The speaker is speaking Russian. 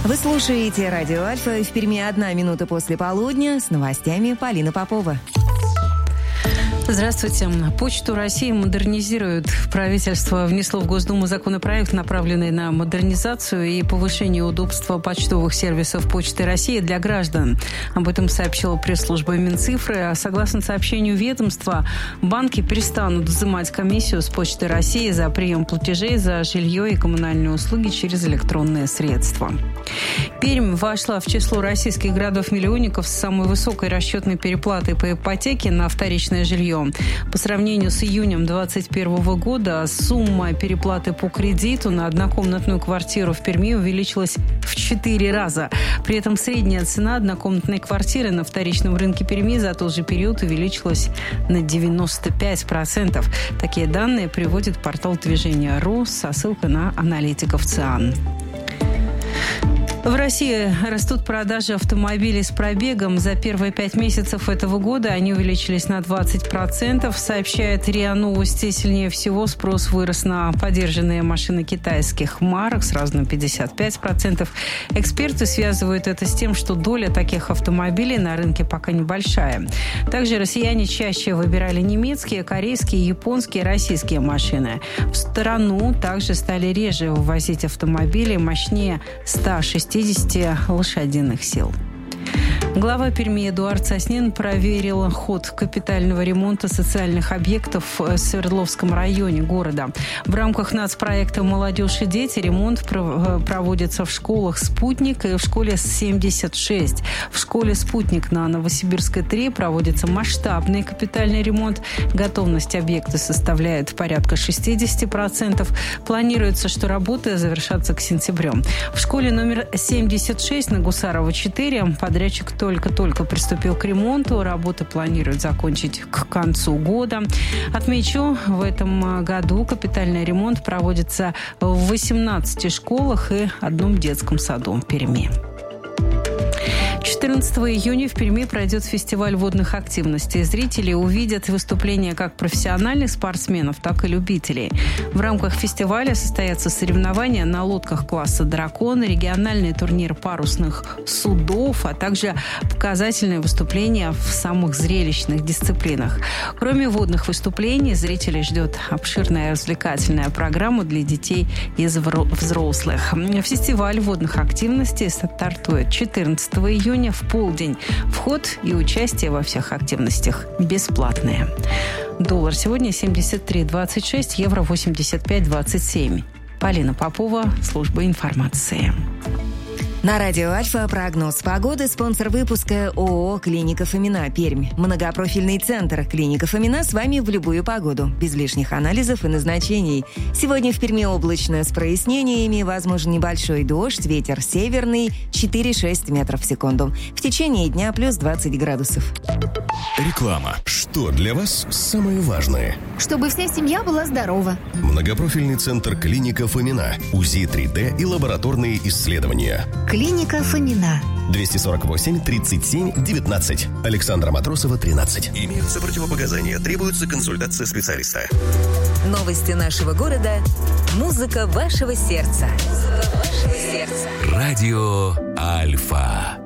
Вы слушаете радио Альфа. В Перми 1 минута после полудня. С новостями Полина Попова. Здравствуйте. Почту России модернизируют. Правительство внесло в Госдуму законопроект, направленный на модернизацию и повышение удобства почтовых сервисов Почты России для граждан. Об этом сообщила пресс-служба Минцифры. Согласно сообщению ведомства, банки перестанут взимать комиссию с Почты России за прием платежей за жилье и коммунальные услуги через электронные средства. Пермь вошла в число российских городов-миллионников с самой высокой расчетной переплатой по ипотеке на вторичное жилье. По сравнению с июнем 2021 года сумма переплаты по кредиту на однокомнатную квартиру в Перми увеличилась в 4 раза. При этом средняя цена однокомнатной квартиры на вторичном рынке Перми за тот же период увеличилась на 95%. Такие данные приводит портал Движения.ру со ссылкой на аналитиков ЦИАН. В России растут продажи автомобилей с пробегом. За первые 5 месяцев этого года они увеличились на 20%, сообщает РИА Новости. Сильнее всего спрос вырос на подержанные машины китайских марок, сразу на 55%. Эксперты связывают это с тем, что доля таких автомобилей на рынке пока небольшая. Также россияне чаще выбирали немецкие, корейские, японские, российские машины. В страну также стали реже ввозить автомобили мощнее 160 лошадиных сил. Глава Перми Эдуард Соснин проверил ход капитального ремонта социальных объектов в Свердловском районе города. В рамках нацпроекта «Молодежь и дети» ремонт проводится в школах «Спутник» и в школе 76. В школе «Спутник» на Новосибирской 3 проводится масштабный капитальный ремонт. Готовность объекта составляет порядка 60%. Планируется, что работы завершатся к сентябрю. В школе номер 76 на Гусарова 4 подрядчик только-только приступил к ремонту. Работы планируют закончить к концу года. Отмечу, в этом году капитальный ремонт проводится в 18 школах и одном детском саду Перми. 14 июня в Перми пройдет фестиваль водных активностей. Зрители увидят выступления как профессиональных спортсменов, так и любителей. В рамках фестиваля состоятся соревнования на лодках класса «Дракон», региональный турнир парусных судов, а также показательные выступления в самых зрелищных дисциплинах. Кроме водных выступлений, зрителей ждет обширная развлекательная программа для детей и взрослых. Фестиваль водных активностей стартует 14 июня в полдень. Вход и участие во всех активностях бесплатные. Доллар сегодня 73.26, евро 85.27. Полина Попова, служба информации. На радио Альфа прогноз погоды. Спонсор выпуска ООО «Клиника Фомина», Пермь. Многопрофильный центр «Клиника Фомина» с вами в любую погоду, без лишних анализов и назначений. Сегодня в Перми облачно с прояснениями, возможен небольшой дождь, ветер северный 4-6 метров в секунду. В течение дня плюс 20 градусов. Реклама. Что для вас самое важное? Чтобы вся семья была здорова. Многопрофильный центр «Клиника Фомина». УЗИ 3D и лабораторные исследования. Клиника Фомина. 248 37 19. Александра Матросова, 13. Имеются противопоказания. Требуется консультация специалиста. Новости нашего города. Музыка вашего сердца. Радио Альфа.